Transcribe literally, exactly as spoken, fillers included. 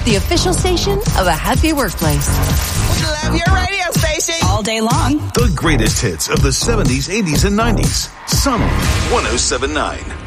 the official station of a happy workplace. We love your radio station. All day long. The greatest hits of the seventies, eighties, and nineties. Summer one oh seven point nine.